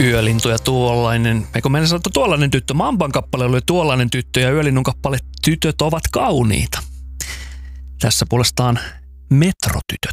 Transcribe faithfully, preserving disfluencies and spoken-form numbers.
Yölintu ja tuollainen, eikö meidän sanottu tuollainen tyttö, Mamban kappale oli tuollainen tyttö ja Yölinnun kappale Tytöt ovat kauniita. Tässä puolestaan Metrotytöt.